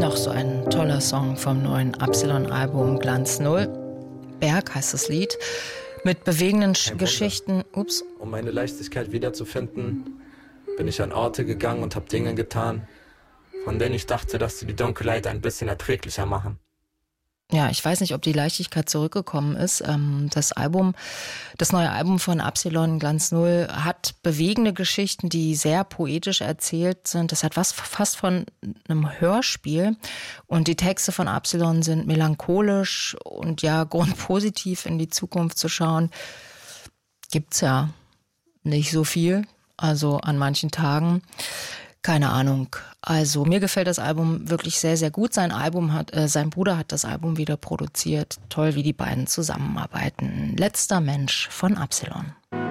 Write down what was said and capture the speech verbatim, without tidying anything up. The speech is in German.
Noch so ein toller Song vom neuen Absilon-Album Glanz Null. Berg heißt das Lied. Mit bewegenden Sch- Geschichten. Ups. Um meine Leichtigkeit wiederzufinden, bin ich an Orte gegangen und habe Dinge getan, von denen ich dachte, dass sie die Dunkelheit ein bisschen erträglicher machen. Ja, ich weiß nicht, ob die Leichtigkeit zurückgekommen ist. Das Album, das neue Album von Absilon Glanz Null hat bewegende Geschichten, die sehr poetisch erzählt sind. Das hat was fast von einem Hörspiel. Und die Texte von Absilon sind melancholisch und ja, grundpositiv in die Zukunft zu schauen. Gibt's ja nicht so viel, also an manchen Tagen. Keine Ahnung. Also mir gefällt das Album wirklich sehr, sehr gut. Sein Album hat, äh, sein Bruder hat das Album wieder produziert. Toll, wie die beiden zusammenarbeiten. Letzter Mensch von Absilon.